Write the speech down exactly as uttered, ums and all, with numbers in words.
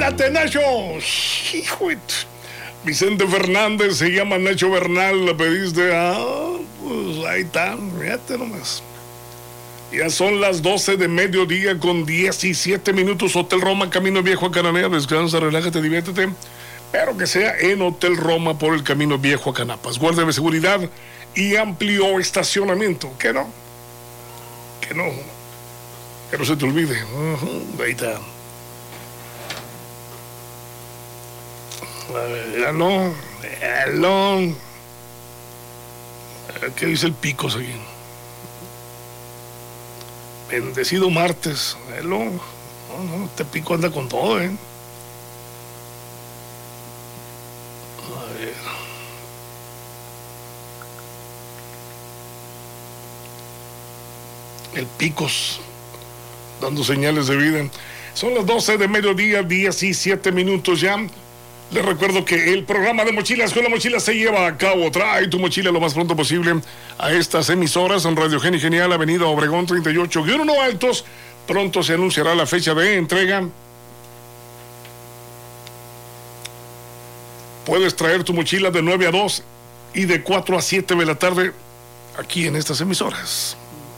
Fíjate, Nacho. Hijo de... Vicente Fernández se llama Nacho Bernal. La pediste. Ah, pues ahí está. Fíjate nomás. Ya son las doce de mediodía con diecisiete minutos. Hotel Roma, Camino Viejo a Cananea. Descansa, relájate, diviértete. Pero que sea en Hotel Roma por el Camino Viejo a Canapas. Guardia de seguridad y amplio estacionamiento. ¿Qué no? Que no. Que no se te olvide. Uh-huh. Ahí está. Ya no. Hello. ¿Qué dice el Picos aquí? Bendecido martes. Hello. No, no, este Pico anda con todo, ¿eh? A ver. El Picos dando señales de vida. Son las doce de mediodía, diecisiete minutos ya. Les recuerdo que el programa de Mochilas con la Mochila se lleva a cabo. Trae tu mochila lo más pronto posible a estas emisoras en Radio Gen y Genial, Avenida Obregón treinta y ocho uno Altos. Pronto se anunciará la fecha de entrega. Puedes traer tu mochila de nueve a dos y de cuatro a siete de la tarde aquí en estas emisoras.